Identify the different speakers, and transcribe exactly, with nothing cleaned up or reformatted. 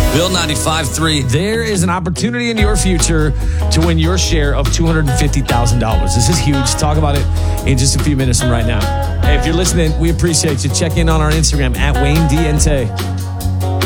Speaker 1: Bill ninety-five point three.
Speaker 2: There is an opportunity in your future to win your share of two hundred fifty thousand dollars. This is huge. Talk about it in just a few minutes from right now. Hey, if you're listening, we appreciate you. Check in on our Instagram at Wayne D N T.